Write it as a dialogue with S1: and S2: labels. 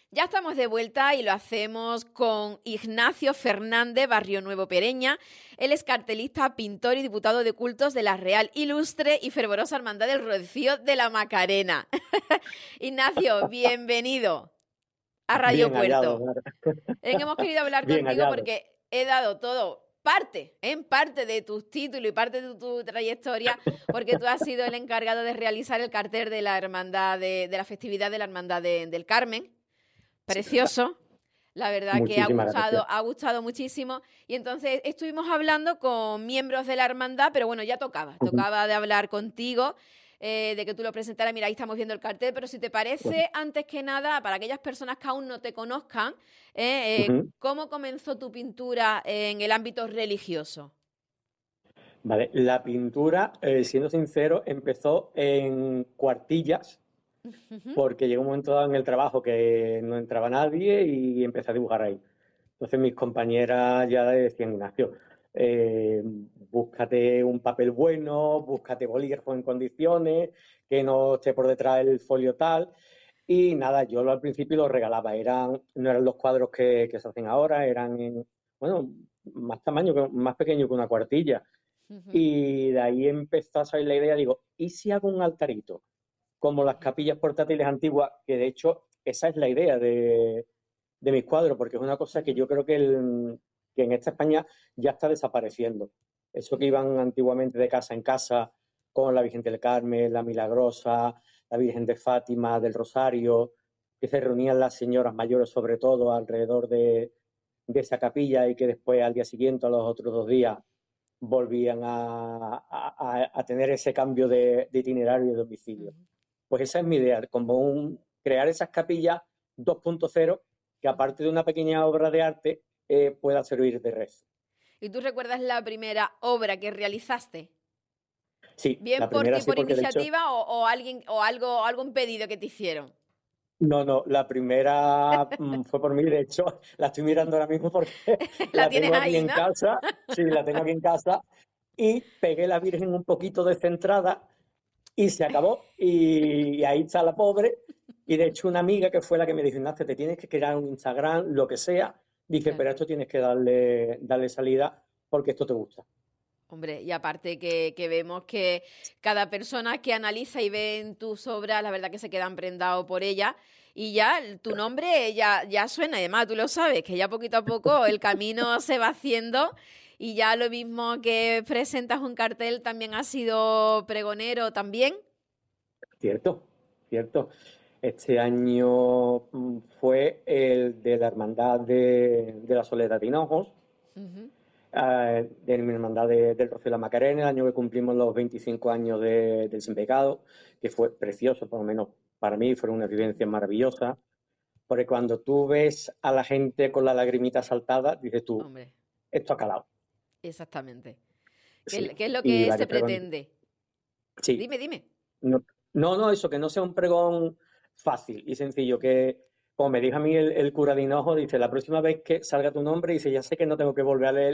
S1: Ya estamos de vuelta y lo hacemos con Ignacio Fernández, Barrio Nuevo Pereña. Él es cartelista, pintor y diputado de cultos de la Real, Ilustre y Fervorosa Hermandad del Rocío de la Macarena. Ignacio, bienvenido a Radio
S2: Bien hallado,
S1: Puerto.
S2: Mar.
S1: Hemos querido hablar
S2: Bien
S1: contigo
S2: hallado.
S1: porque he dado todo, en parte de tus títulos y parte de tu trayectoria, porque tú has sido el encargado de realizar el cartel de la hermandad de la festividad de la Hermandad del Carmen. Precioso, la verdad que
S2: Muchísimas gracias.
S1: ha gustado muchísimo. Y entonces estuvimos hablando con miembros de la hermandad, pero bueno, ya tocaba de hablar contigo, de que tú lo presentaras. Mira, ahí estamos viendo el cartel, pero si te parece, antes que nada, para aquellas personas que aún no te conozcan, ¿cómo comenzó tu pintura en el ámbito religioso?
S2: Vale, la pintura, siendo sincero, empezó en cuartillas, porque llegó un momento dado en el trabajo que no entraba nadie y empecé a dibujar ahí. Entonces mis compañeras ya decían, Ignacio, búscate un papel bueno, búscate bolígrafo en condiciones, que no esté por detrás el folio tal. Y nada, yo al principio los regalaba, no eran los cuadros que se hacen ahora, bueno, más tamaño, más pequeño que una cuartilla. Y de ahí empezó a salir la idea, digo, ¿y si hago un altarito? Como las capillas portátiles antiguas, que de hecho esa es la idea de mis cuadros, porque es una cosa que yo creo que en esta España ya está desapareciendo. Eso que iban antiguamente de casa en casa con la Virgen del Carmen, la Milagrosa, la Virgen de Fátima, del Rosario, que se reunían las señoras mayores sobre todo alrededor de esa capilla y que después al día siguiente, a los otros 2 días, volvían a tener ese cambio de itinerario y de domicilio. Pues esa es mi idea, como crear esas capillas 2.0 que aparte de una pequeña obra de arte pueda servir de red.
S1: ¿Y tú recuerdas la primera obra que realizaste?
S2: Sí,
S1: ¿Bien
S2: la
S1: por
S2: primera
S1: ti,
S2: sí,
S1: por
S2: porque de hecho,
S1: iniciativa o alguien o algún pedido que te hicieron?
S2: no, la primera fue por mí, de hecho, la estoy mirando ahora mismo porque
S1: La
S2: la
S1: tienes
S2: tengo aquí
S1: ahí,
S2: en
S1: ¿no?
S2: casa, sí, la tengo aquí en casa, y pegué la Virgen un poquito descentrada y se acabó, y ahí está la pobre, y de hecho una amiga que fue la que me dijo, Ignacio, te tienes que crear un Instagram, lo que sea, dice,
S1: Claro.
S2: pero esto tienes que darle salida porque esto te gusta.
S1: Hombre, y aparte que vemos que cada persona que analiza y ve en tus obras, la verdad que se quedan prendados por ella. Y ya tu nombre ya suena, además tú lo sabes, que ya poquito a poco el camino se va haciendo y ya lo mismo que presentas un cartel también has sido pregonero también.
S2: Cierto, cierto. Este año fue el de la Hermandad de la Soledad de Hinojos,
S1: Ujú.
S2: de mi hermandad del Rocío de la Macarena, el año que cumplimos los 25 años del Sin Pecado, que fue precioso, por lo menos para mí, fue una vivencia maravillosa, porque cuando tú ves a la gente con la lagrimita saltada, dices tú,
S1: Hombre,
S2: esto ha calado.
S1: exactamente.
S2: Sí,
S1: Qué es lo
S2: y
S1: que se
S2: varios pregones.
S1: pretende?
S2: Sí,
S1: Dime.
S2: no, no, eso, que no sea un pregón fácil y sencillo, que como me dijo a mí el cura de Hinojo, dice, la próxima vez que salga tu nombre, dice, ya sé que no tengo que volver a leer